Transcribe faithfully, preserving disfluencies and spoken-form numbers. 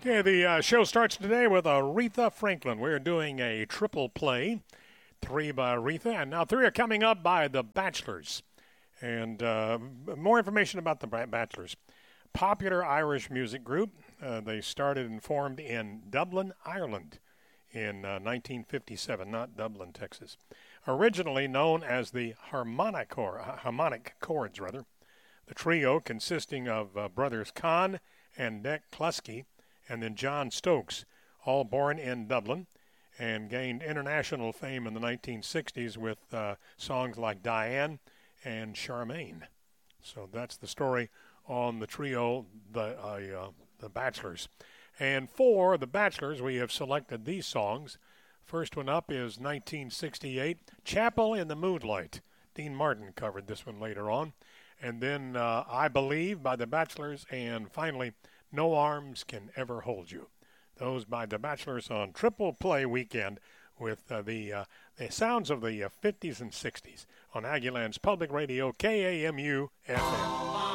Okay, the uh, show starts today with Aretha Franklin. We're doing a triple play, three by Aretha, and now three are coming up by The Bachelors. And uh, more information about The Bachelors. Popular Irish music group. Uh, they started and formed in Dublin, Ireland in uh, nineteen fifty-seven, not Dublin, Texas. Originally known as the Harmonic, Chord, Harmonic Chords, rather. The trio consisting of uh, brothers Con and Dick Kluski, and then John Stokes, all born in Dublin, and gained international fame in the nineteen sixties with uh, songs like Diane and Charmaine. So that's the story on the trio, the uh, uh, the Bachelors. And for the Bachelors, we have selected these songs. First one up is nineteen sixty-eight, Chapel in the Moonlight. Dean Martin covered this one later on. And then uh, I Believe by the Bachelors, and finally, No Arms Can Ever Hold You. Those by the Bachelors on Triple Play Weekend with uh, the uh, the sounds of the uh, fifties and sixties on Aggieland's Public Radio, K A M U F M.